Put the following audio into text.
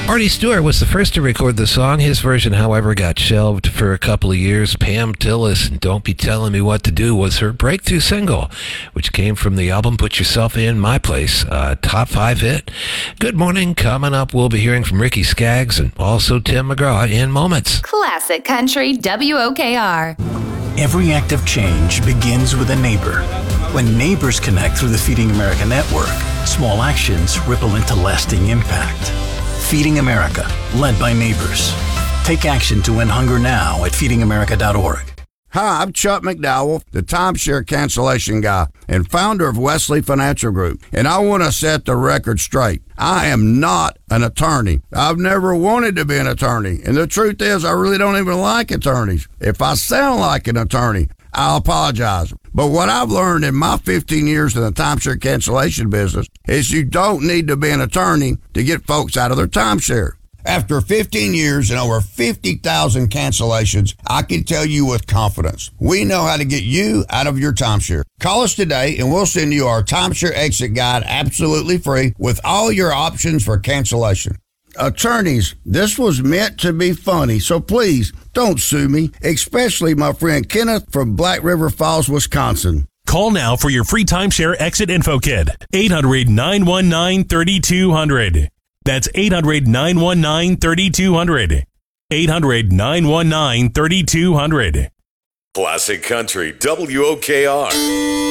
Marty Stewart was the first to record the song. His version, however, got shelved for a couple of years. Pam Tillis and Don't Be Telling Me What to Do was her breakthrough single, which came from the album Put Yourself in My Place, a top 5 hit. Good morning. Coming up, we'll be hearing from Ricky Skaggs and also Tim McGraw in moments. Classic Country WOKR. Every act of change begins with a neighbor. When neighbors connect through the Feeding America network, small actions ripple into lasting impact. Feeding America, led by neighbors. Take action to end hunger now at feedingamerica.org. Hi, I'm Chuck McDowell, the timeshare cancellation guy and founder of Wesley Financial Group, and I want to set the record straight. I am not an attorney. I've never wanted to be an attorney, and the truth is I really don't even like attorneys. If I sound like an attorney, I'll apologize. But what I've learned in my 15 years in the timeshare cancellation business is you don't need to be an attorney to get folks out of their timeshare. After 15 years and over 50,000 cancellations, I can tell you with confidence, we know how to get you out of your timeshare. Call us today and we'll send you our timeshare exit guide absolutely free with all your options for cancellation. Attorneys, this was meant to be funny, so please don't sue me, especially my friend Kenneth from Black River Falls, Wisconsin. Call now for your free timeshare exit info kit. 800-919-3200. That's 800-919-3200. 800-919-3200. Classic Country WOKR.